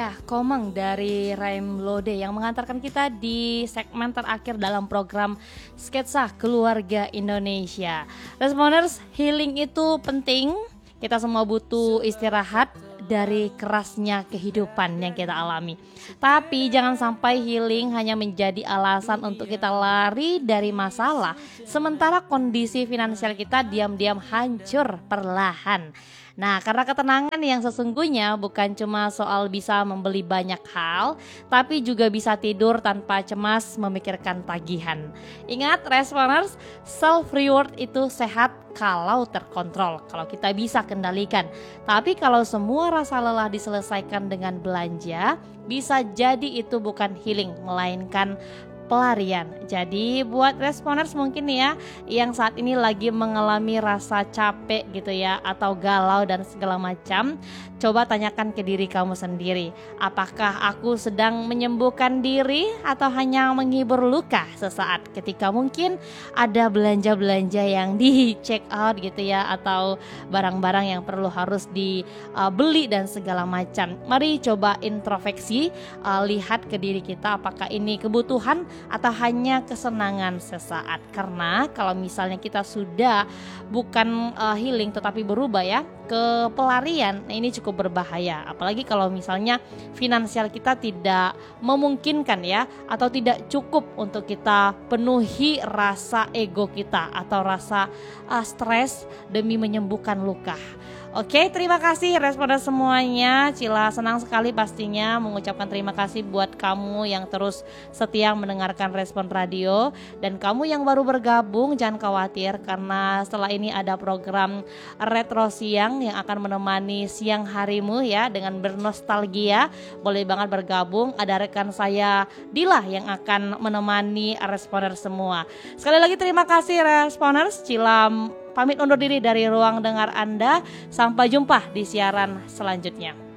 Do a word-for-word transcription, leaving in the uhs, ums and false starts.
Ya, Komeng dari Raim Lode yang mengantarkan kita di segmen terakhir dalam program Sketsa Keluarga Indonesia. Responers, healing itu penting. Kita semua butuh istirahat dari kerasnya kehidupan yang kita alami. Tapi jangan sampai healing hanya menjadi alasan untuk kita lari dari masalah, sementara kondisi finansial kita diam-diam hancur perlahan. Nah, karena ketenangan yang sesungguhnya bukan cuma soal bisa membeli banyak hal, tapi juga bisa tidur tanpa cemas memikirkan tagihan. Ingat, responers, self reward itu sehat kalau terkontrol, kalau kita bisa kendalikan. Tapi kalau semua rasa lelah diselesaikan dengan belanja, bisa jadi itu bukan healing, melainkan pelarian. Jadi buat responers mungkin ya yang saat ini lagi mengalami rasa capek gitu ya, atau galau dan segala macam, coba tanyakan ke diri kamu sendiri, apakah aku sedang menyembuhkan diri atau hanya menghibur luka sesaat ketika mungkin ada belanja-belanja yang di check out gitu ya, atau barang-barang yang perlu harus dibeli dan segala macam. Mari coba introspeksi, uh, lihat ke diri kita, apakah ini kebutuhan atau hanya kesenangan sesaat. Karena kalau misalnya kita sudah bukan uh, healing tetapi berubah ya ke pelarian, nah ini cukup berbahaya. Apalagi kalau misalnya finansial kita tidak memungkinkan ya, atau tidak cukup untuk kita penuhi rasa ego kita atau rasa uh, stres demi menyembuhkan luka. Oke, terima kasih responden semuanya. Cila senang sekali pastinya mengucapkan terima kasih buat kamu yang terus setia mendengarkan Respon Radio. Dan kamu yang baru bergabung, jangan khawatir karena setelah ini ada program Retro Siang yang akan menemani siang harimu ya dengan bernostalgia. Boleh banget bergabung, ada rekan saya Dila yang akan menemani responer semua. Sekali lagi terima kasih responers. Cila pamit undur diri dari ruang dengar Anda. Sampai jumpa di siaran selanjutnya.